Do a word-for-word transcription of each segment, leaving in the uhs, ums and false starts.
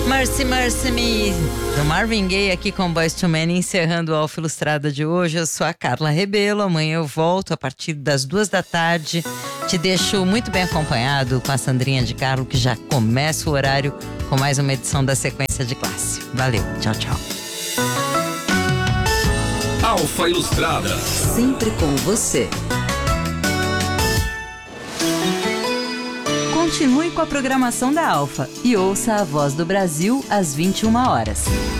Mercy, Mercy Me, do Marvin Gaye aqui com Boyz two Men, encerrando o Alfa Ilustrada de hoje. Eu sou a Carla Rebelo, amanhã eu volto a partir das duas da tarde. Te deixo muito bem acompanhado com a Sandrinha de Carlo, que já começa o horário com mais uma edição da Sequência de Classe. Valeu, tchau, tchau. Alfa Ilustrada, sempre com você. Continue com a programação da Alfa e ouça a Voz do Brasil às vinte e uma horas.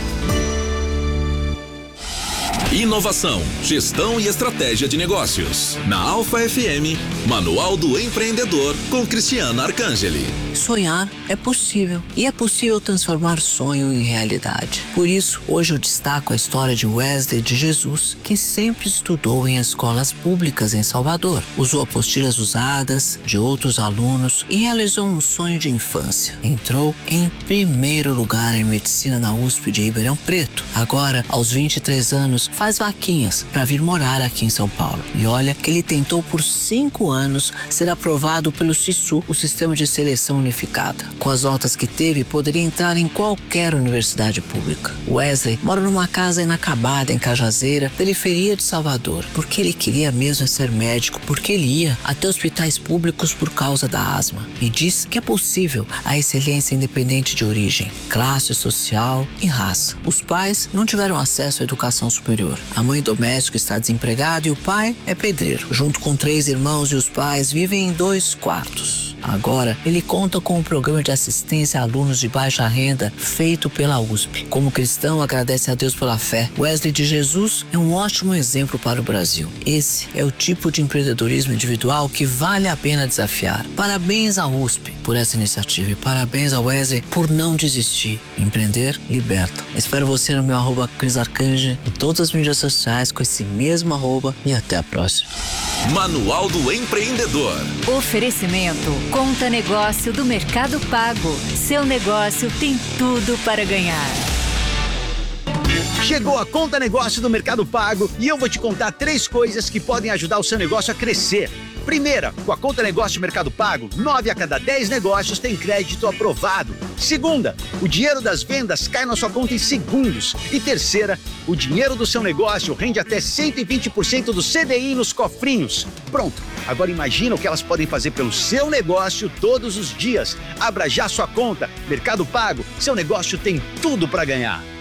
inovação, gestão e estratégia de negócios. Na Alfa F M, Manual do Empreendedor com Cristiana Arcangeli. Sonhar é possível e é possível transformar sonho em realidade. Por isso, hoje eu destaco a história de Wesley de Jesus, que sempre estudou em escolas públicas em Salvador. Usou apostilas usadas de outros alunos e realizou um sonho de infância. Entrou em primeiro lugar em medicina na U S P de Ribeirão Preto. Agora, aos vinte e três anos, faz vaquinhas para vir morar aqui em São Paulo. E olha que ele tentou por cinco anos ser aprovado pelo SISU, o Sistema de Seleção Unificada. Com as notas que teve, poderia entrar em qualquer universidade pública. Wesley mora numa casa inacabada em Cajazeira, periferia de Salvador, porque ele queria mesmo ser médico, porque ele ia até hospitais públicos por causa da asma. E diz que é possível a excelência independente de origem, classe social e raça. Os pais não tiveram acesso à educação superior. A mãe doméstica está desempregada e o pai é pedreiro. Junto com três irmãos e os pais vivem em dois quartos. Agora, ele conta com um programa de assistência a alunos de baixa renda feito pela U S P. Como cristão, agradece a Deus pela fé. Wesley de Jesus é um ótimo exemplo para o Brasil. Esse é o tipo de empreendedorismo individual que vale a pena desafiar. Parabéns à U S P por essa iniciativa e parabéns a Wesley por não desistir. Empreender liberta. Espero você no meu arroba Cris Arcange, em todas as mídias sociais com esse mesmo arroba e até a próxima. Manual do Empreendedor. Oferecimento Conta Negócio do Mercado Pago. Seu negócio tem tudo para ganhar. Chegou a Conta Negócio do Mercado Pago e eu vou te contar três coisas que podem ajudar o seu negócio a crescer. Primeira, com a Conta Negócio Mercado Pago, nove a cada dez negócios tem crédito aprovado. Segunda, o dinheiro das vendas cai na sua conta em segundos. E terceira, o dinheiro do seu negócio rende até cento e vinte por cento do C D I nos cofrinhos. Pronto, agora imagina o que elas podem fazer pelo seu negócio todos os dias. Abra já sua conta. Mercado Pago, seu negócio tem tudo para ganhar.